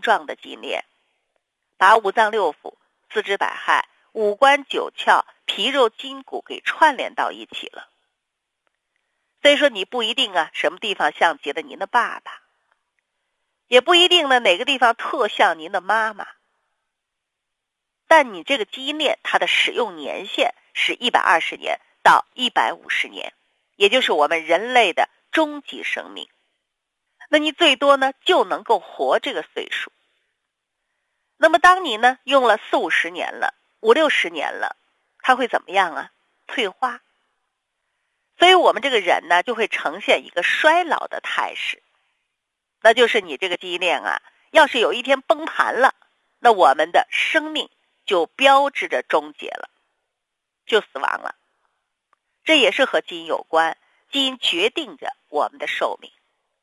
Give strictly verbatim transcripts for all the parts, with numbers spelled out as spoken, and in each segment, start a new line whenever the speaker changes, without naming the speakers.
链状的基因链，把五脏六腑、四肢百骸、五官九窍、皮肉筋骨给串联到一起了。所以说你不一定啊什么地方像极了您的爸爸，也不一定呢哪个地方特像您的妈妈，但你这个基因链它的使用年限是一百二十年到一百五十年，也就是我们人类的终极生命。那你最多呢就能够活这个岁数。那么当你呢用了四五十年了，五六十年了，它会怎么样啊？退化。所以我们这个人呢就会呈现一个衰老的态势，那就是你这个基因链啊，要是有一天崩盘了，那我们的生命就标志着终结了，就死亡了。这也是和基因有关，基因决定着我们的寿命。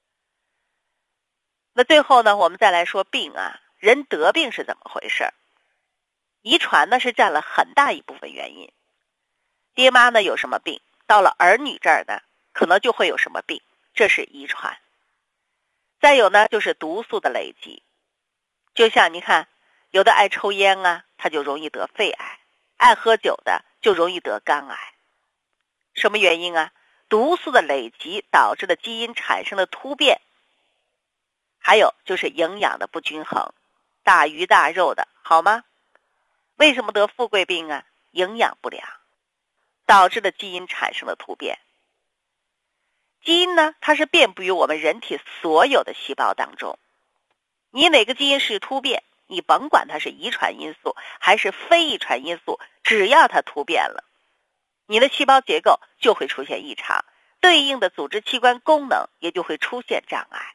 那最后呢，我们再来说病啊，人得病是怎么回事？遗传呢是占了很大一部分原因。爹妈呢有什么病，到了儿女这儿呢，可能就会有什么病，这是遗传。再有呢，就是毒素的累积。就像你看，有的爱抽烟啊，他就容易得肺癌；爱喝酒的就容易得肝癌。什么原因啊？毒素的累积导致的基因产生的突变。还有就是营养的不均衡，大鱼大肉的，好吗？为什么得富贵病啊？营养不良导致的基因产生的突变。基因呢，它是遍布于我们人体所有的细胞当中。你哪个基因是突变，你甭管它是遗传因素还是非遗传因素，只要它突变了，你的细胞结构就会出现异常，对应的组织器官功能也就会出现障碍。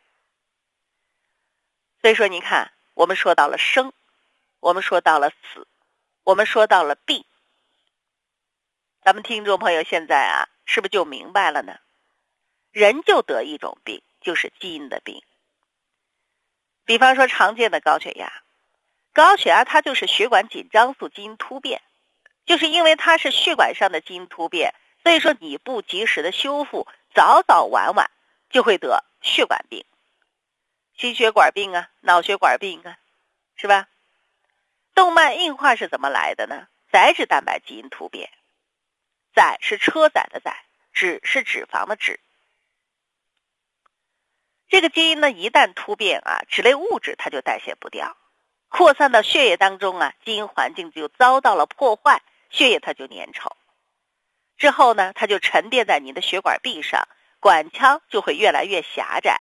所以说你看，我们说到了生，我们说到了死，我们说到了病，咱们听众朋友现在啊，是不是就明白了呢？人就得一种病，就是基因的病。比方说常见的高血压，高血压它就是血管紧张素基因突变，就是因为它是血管上的基因突变，所以说你不及时的修复，早早晚晚就会得血管病。心血管病啊，脑血管病啊，是吧？动脉硬化是怎么来的呢？载脂蛋白基因突变，载是车载的载，脂是脂肪的脂。这个基因呢一旦突变啊，脂类物质它就代谢不掉，扩散到血液当中啊，基因环境就遭到了破坏，血液它就粘稠。之后呢，它就沉淀在你的血管壁上，管腔就会越来越狭窄，